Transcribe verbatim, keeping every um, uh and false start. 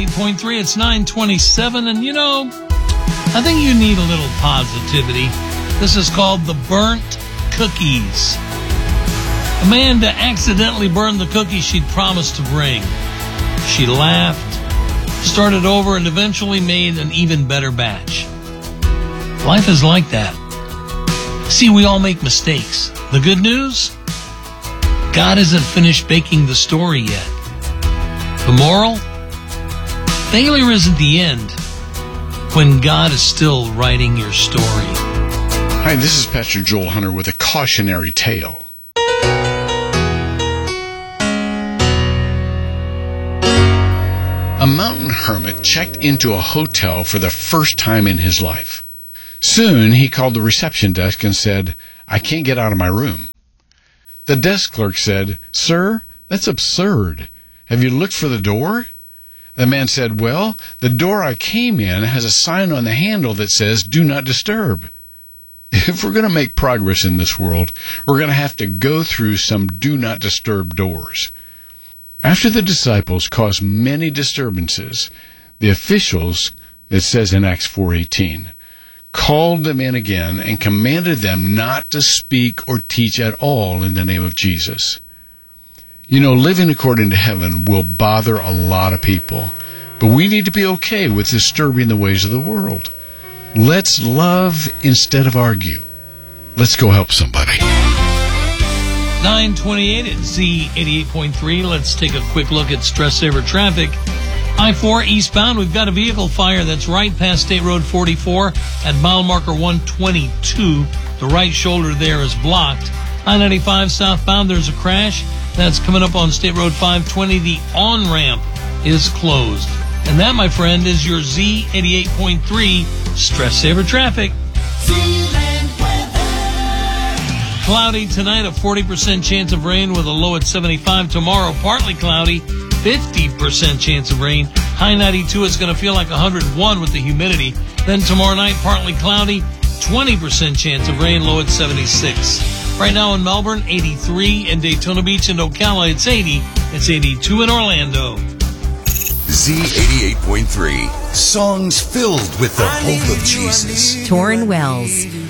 eighty-eight point three. It's nine twenty-seven, and you know, I think you need a little positivity. This is called the burnt cookies. Amanda accidentally burned the cookies she'd promised to bring. She laughed, started over, and eventually made an even better batch. Life is like that. See, we all make mistakes. The good news? God isn't finished baking the story yet. The moral? Failure isn't the end when God is still writing your story. Hi, this is Pastor Joel Hunter with a cautionary tale. A mountain hermit checked into a hotel for the first time in his life. Soon, he called the reception desk and said, "I can't get out of my room." The desk clerk said, "Sir, that's absurd. Have you looked for the door?" The man said, "Well, the door I came in has a sign on the handle that says, 'Do not disturb.'" If we're going to make progress in this world, we're going to have to go through some do not disturb doors. After the disciples caused many disturbances, the officials, it says in Acts four eighteen, called them in again and commanded them not to speak or teach at all in the name of Jesus. You know, living according to heaven will bother a lot of people, but we need to be okay with disturbing the ways of the world. Let's love instead of argue. Let's go help somebody. nine twenty-eight at Z eighty-eight point three. Let's take a quick look at Stress Saver traffic. I four eastbound, we've got a vehicle fire that's right past State Road forty-four at mile marker one twenty-two. The right shoulder there is blocked. I ninety-five southbound, there's a crash. That's coming up on State Road five twenty. The on-ramp is closed. And that, my friend, is your Z eighty-eight point three Stress Saver traffic. Cloudy tonight, a forty percent chance of rain with a low at seventy-five. Tomorrow, partly cloudy, fifty percent chance of rain. High ninety-two, it's going to feel like one hundred one with the humidity. Then tomorrow night, partly cloudy, twenty percent chance of rain, low at seventy-six. Right now in Melbourne, eighty-three. In Daytona Beach and Ocala, it's eighty. It's eighty-two in Orlando. Z eighty-eight point three. Songs filled with the hope of Jesus. Torrin Wells.